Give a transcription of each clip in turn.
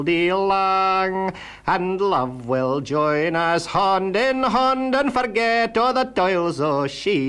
day long, and love will join us hand in hand and forget all the toils o'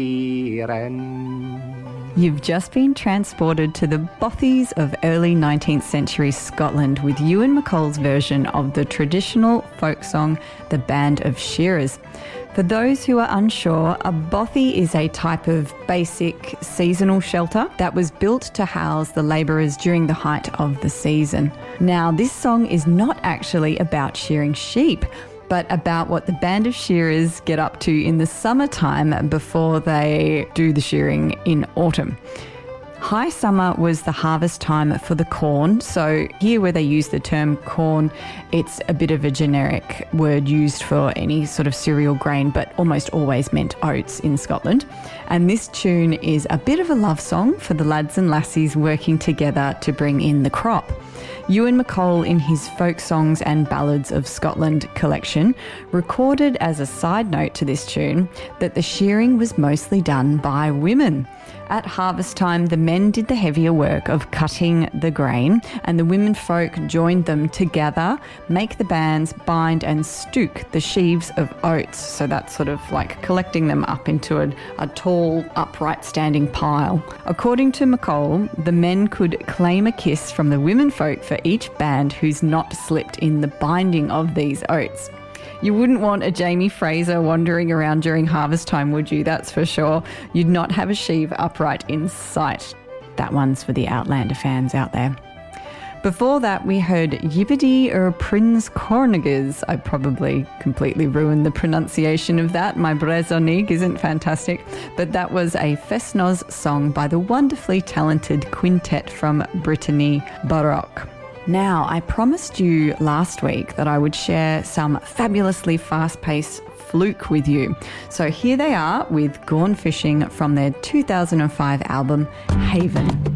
shearing. You've just been transported to the bothies of early 19th century Scotland with Ewan MacColl's version of the traditional folk song, The Band of Shearers. For those who are unsure, a bothy is a type of basic seasonal shelter that was built to house the labourers during the height of the season. Now, this song is not actually about shearing sheep, but about what the band of shearers get up to in the summertime before they do the shearing in autumn. High summer was the harvest time for the corn. So here where they use the term corn, it's a bit of a generic word used for any sort of cereal grain, but almost always meant oats in Scotland. And this tune is a bit of a love song for the lads and lassies working together to bring in the crop. Ewan MacColl, in his Folk Songs and Ballads of Scotland collection, recorded as a side note to this tune that the shearing was mostly done by women. At harvest time, the men did the heavier work of cutting the grain, and the women folk joined them to gather, make the bands, bind and stook the sheaves of oats. So that's sort of like collecting them up into a tall, upright standing pile. According to MacColl, the men could claim a kiss from the women folk for each band who's not slipped in the binding of these oats. You wouldn't want a Jamie Fraser wandering around during harvest time, would you? That's for sure. You'd not have a sheave upright in sight. That one's for the Outlander fans out there. Before that, we heard Yibbidi Prins Cornigas. I probably completely ruined the pronunciation of that. My Brezonig isn't fantastic. But that was a Festnoz song by the wonderfully talented quintet from Brittany Baroque. Now, I promised you last week that I would share some fabulously fast-paced fluke with you. So here they are with Gone Fishing from their 2005 album, Haven.